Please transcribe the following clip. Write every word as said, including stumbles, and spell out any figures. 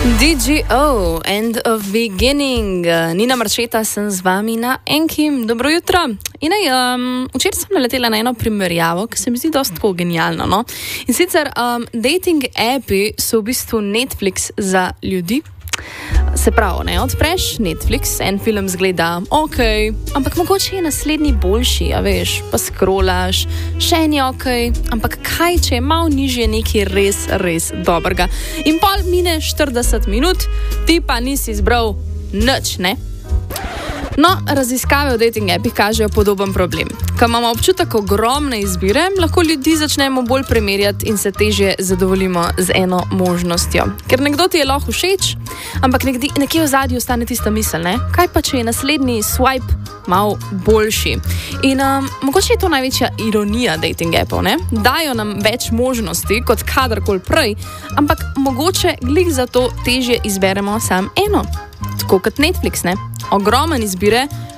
D G O, End of Beginning. Nina Marčeta sem z vami na Enkim. Dobro jutro. Inaj, um, včeraj sem naletela na eno primerjavo, ki se mi zdi dosti genialno. No? In sicer um, dating appi so v bistvu Netflix za ljudi. Se pravi, ne, odpreš Netflix, en film zgleda ok, ampak mogoče je naslednji boljši, a veš, pa scrollaš, še en je ok, ampak kaj, če je malo nižje nekaj res, res dobrega. In pol mine štirideset minut, ti pa nisi izbral nič, ne? No, raziskave o dating appih kažejo podoben problem. Ko imamo občutek ogromne izbire, lahko ljudi začnemo bolj primerjati in se težje zadovoljimo z eno možnostjo. Ker nekdo ti je lahko všeč, ampak nekde, nekje v zadju ostane tista misel, ne? Kaj pa, če je naslednji swipe malo boljši? In um, mogoče je to največja ironija dating appov, ne? Dajo nam več možnosti kot kadarkoli prej, ampak mogoče glih zato težje izberemo sam eno. Tako kot Netflix, ne? Ogromen izbire,